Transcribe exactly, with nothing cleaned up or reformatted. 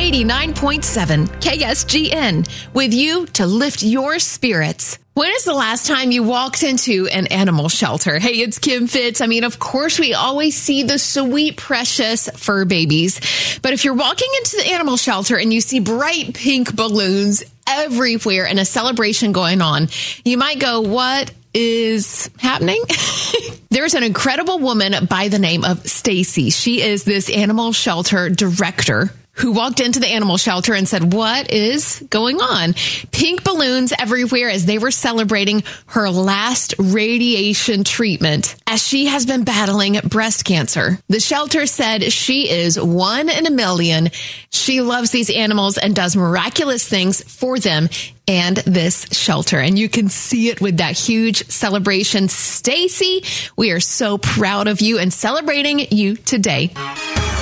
eighty-nine point seven K S G N, with you to lift your spirits. When is the last time you walked into an animal shelter? Hey, it's Kim Fitz. I mean, of course, we always see the sweet, precious fur babies. But if you're walking into the animal shelter and you see bright pink balloons everywhere and a celebration going on, you might go, what is happening? There's an incredible woman by the name of Stacy. She is this animal shelter director who walked into the animal shelter and said, what is going on? Pink balloons everywhere as they were celebrating her last radiation treatment as she has been battling breast cancer. The shelter said she is one in a million. She loves these animals and does miraculous things for them and this shelter. And you can see it with that huge celebration. Stacy, we are so proud of you and celebrating you today.